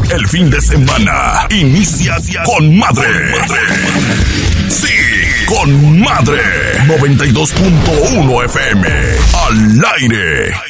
El fin de semana inicia con madre. Sí, con madre. 92.1 FM. Al aire.